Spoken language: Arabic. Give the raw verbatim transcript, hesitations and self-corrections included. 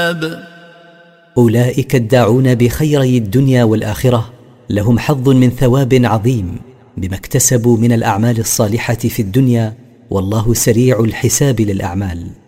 أولئك الداعون بخيري الدنيا والآخرة لهم حظ من ثواب عظيم بما اكتسبوا من الأعمال الصالحة في الدنيا، والله سريع الحساب للأعمال.